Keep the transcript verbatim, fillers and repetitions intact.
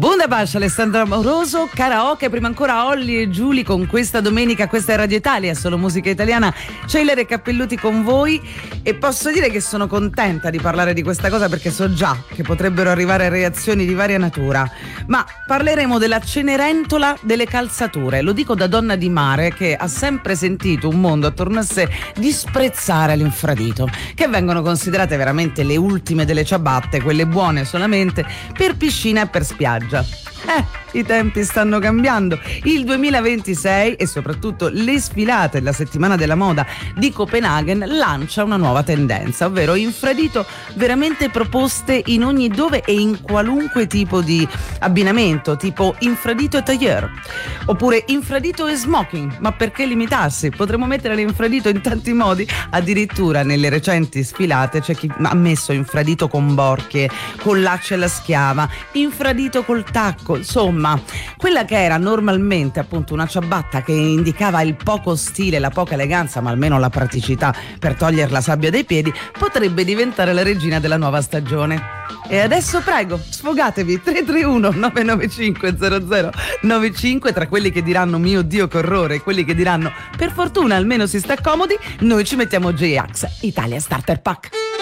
Bundabash, Alessandro Amoroso, karaoke, prima ancora Olli e Giuli con Questa domenica, questa è Radio Italia, solo musica italiana, Celer e Cappelluti con voi, e posso dire che sono contenta di parlare di questa cosa perché so già che potrebbero arrivare reazioni di varia natura, ma parleremo della Cenerentola delle calzature. Lo dico da donna di mare che ha sempre sentito un mondo attorno a sé disprezzare l'infradito, che vengono considerate veramente le ultime delle ciabatte, quelle buone solamente per piscina e per spiaggia. Eh, i tempi stanno cambiando. Il duemilaventisei e soprattutto le sfilate della settimana della moda di Copenaghen lancia una nuova tendenza, ovvero infradito veramente proposte in ogni dove e in qualunque tipo di abbinamento, tipo infradito e tailleur, oppure infradito e smoking. Ma perché limitarsi? Potremmo mettere l'infradito in tanti modi. Addirittura nelle recenti sfilate c'è chi ha messo infradito con borchie, con lacci alla schiava, infradito col tacco. Insomma, quella che era normalmente appunto una ciabatta che indicava il poco stile, la poca eleganza, ma almeno la praticità per togliere la sabbia dai piedi, potrebbe diventare la regina della nuova stagione. E adesso prego, sfogatevi. Tre tre uno nove nove cinque zero zero nove cinque. Tra quelli che diranno mio Dio che orrore e quelli che diranno per fortuna almeno si sta comodi, noi ci mettiamo J-Ax Italia Starter Pack.